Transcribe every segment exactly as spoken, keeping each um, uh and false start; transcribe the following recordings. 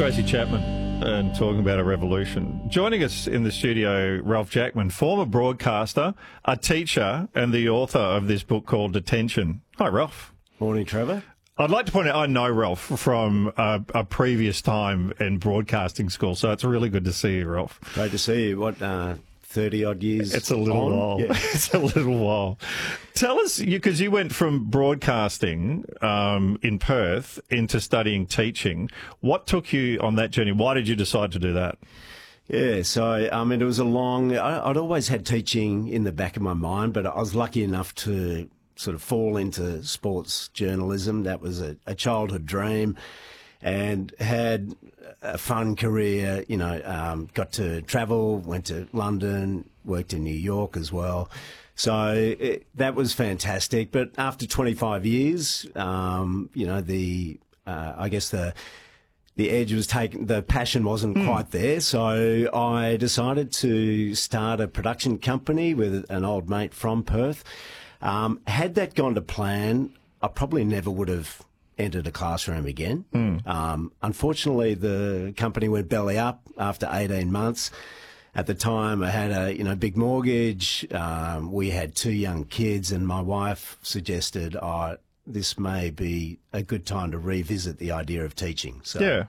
Tracy Chapman and talking about a revolution. Joining us in the studio, Ralph Jackman, former broadcaster, a teacher, and the author of this book called Detention. Hi, Ralph. Morning, Trevor. I'd like to point out I know Ralph from a, a previous time in broadcasting school, so it's really good to see you, Ralph. Great to see you. What, uh, thirty-odd years It's a little on? while. Yeah. It's a little while. Tell us, because you, you went from broadcasting um, in Perth into studying teaching. What took you on that journey? Why did you decide to do that? Yeah, so, I mean, it was a long... I, I'd always had teaching in the back of my mind, but I was lucky enough to sort of fall into sports journalism. That was a, a childhood dream, and had a fun career, you know, um, got to travel, went to London, worked in New York as well. So it, that was fantastic. But after twenty-five years, um, you know, the, uh, I guess the, the edge was taken, the passion wasn't mm. quite there. So I decided to start a production company with an old mate from Perth. Um, had that gone to plan, I probably never would have entered a classroom again. Mm. Um, unfortunately, the company went belly up after eighteen months. At the time, I had a you know big mortgage. Um, we had two young kids, and my wife suggested, "Oh, this may be a good time to revisit the idea of teaching." So, yeah.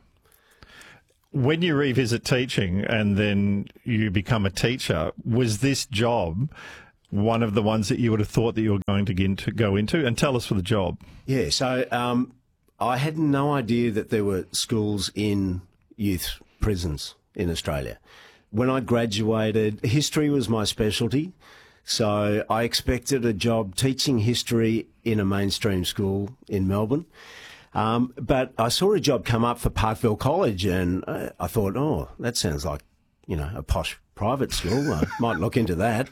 When you revisit teaching and then you become a teacher, was this job one of the ones that you would have thought that you were going to, get into, go into? And tell us for the job. Yeah, so um, I had no idea that there were schools in youth prisons in Australia. When I graduated, history was my specialty, so I expected a job teaching history in a mainstream school in Melbourne. Um, but I saw a job come up for Parkville College, and uh, I thought, oh, that sounds like, you know, a posh private school. I might look into that.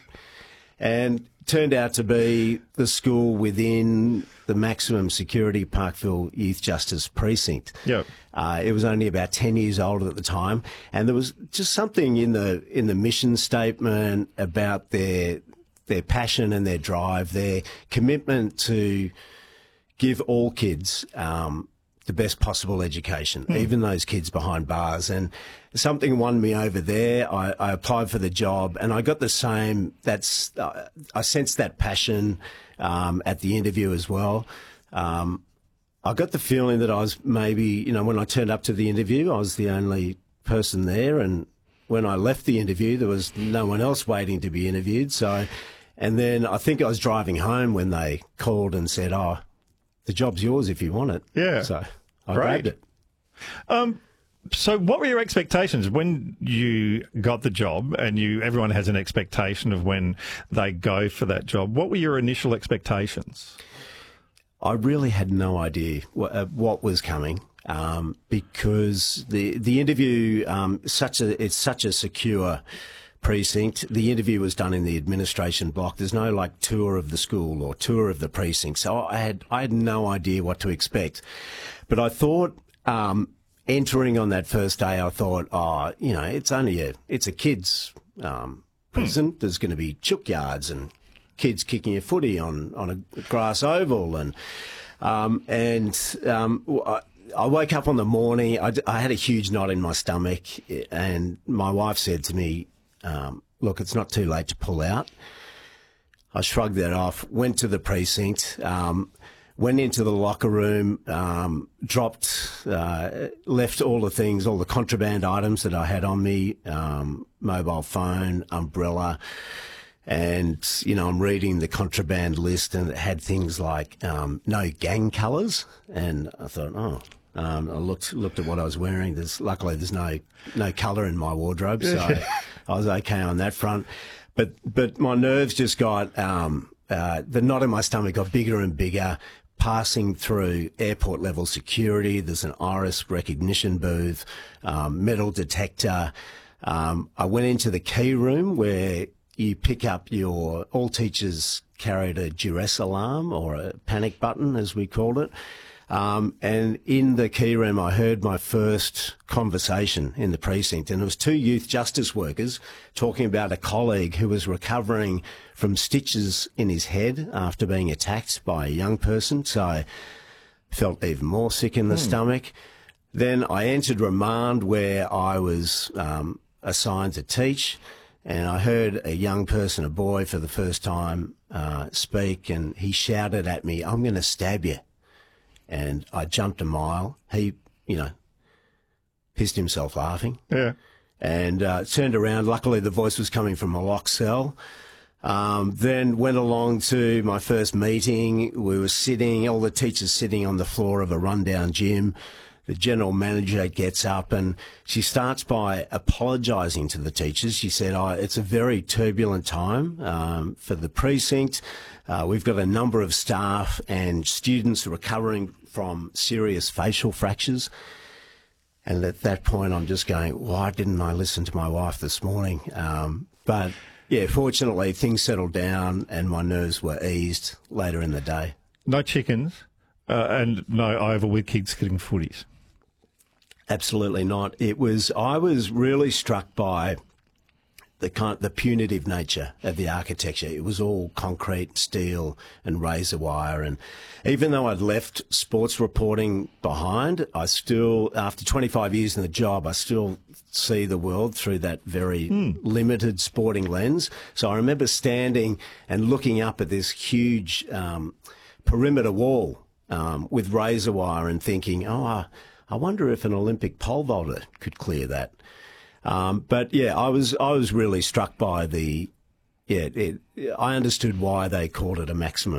And turned out to be the school within the maximum security Parkville Youth Justice Precinct. Yep. Uh, it was only about ten years old at the time, and there was just something in the in the mission statement about their their passion and their drive, their commitment to give all kids um, the best possible education, mm. even those kids behind bars. And something won me over there. I, I applied for the job, and I got the same. That's uh, I sensed that passion um, at the interview as well. Um, I got the feeling that I was maybe, you know, when I turned up to the interview, I was the only person there, and when I left the interview, there was no one else waiting to be interviewed. So, and then I think I was driving home when they called and said, "Oh, the job's yours if you want it." Yeah. So I Great. grabbed it. Um, so what were your expectations when you got the job? And you, everyone has an expectation of when they go for that job. What were your initial expectations? I really had no idea what, uh, what was coming um, because the the interview um, such a it's such a secure precinct. The interview was done in the administration block. There's no like tour of the school or tour of the precinct. So I had I had no idea what to expect. But I thought um, entering on that first day, I thought, oh, you know, it's only a it's a kids um, prison. There's going to be chook yards and kids kicking a footy on on a grass oval, and um, and um, I, I woke up on the morning. I, I had a huge knot in my stomach, and my wife said to me, Um, look, it's not too late to pull out. I shrugged that off, went to the precinct, um, went into the locker room, um, dropped, uh, left all the things, all the contraband items that I had on me, um, mobile phone, umbrella. And, you know, I'm reading the contraband list, and it had things like um, no gang colours. And I thought, oh, um, I looked looked at what I was wearing. There's luckily there's no no colour in my wardrobe, so I was okay on that front. But but my nerves just got um, uh, the knot in my stomach got bigger and bigger. Passing through airport level security, there's an iris recognition booth, um, metal detector. Um, I went into the key room where you pick up your, all teachers carried a duress alarm or a panic button, as we called it. Um, and in the key room, I heard my first conversation in the precinct, and it was two youth justice workers talking about a colleague who was recovering from stitches in his head after being attacked by a young person. So I felt even more sick in the mm. stomach. Then I entered remand where I was um, assigned to teach, and I heard a young person, a boy, for the first time uh, speak, and he shouted at me, "I'm going to stab you." And I jumped a mile. He, you know, pissed himself laughing. Yeah. And uh, turned around. Luckily, the voice was coming from a locked cell. Um, then went along to my first meeting. We were sitting, all the teachers sitting on the floor of a rundown gym. The general manager gets up and she starts by apologising to the teachers. She said, oh, it's a very turbulent time um, for the precinct. Uh, we've got a number of staff and students recovering from serious facial fractures. And at that point, I'm just going, why didn't I listen to my wife this morning? Um, but, yeah, fortunately, things settled down and my nerves were eased later in the day. No chickens uh, and no over with kids getting footies. Absolutely not. It was, I was really struck by the kind, the punitive nature of the architecture. It was all concrete, steel and razor wire. And even though I'd left sports reporting behind, I still, after twenty-five years in the job, I still see the world through that very mm. limited sporting lens. So I remember standing and looking up at this huge um, perimeter wall um, with razor wire and thinking, oh, I, I wonder if an Olympic pole vaulter could clear that. Um, but yeah, I was I was really struck by the yeah. It, I understood why they called it a maximum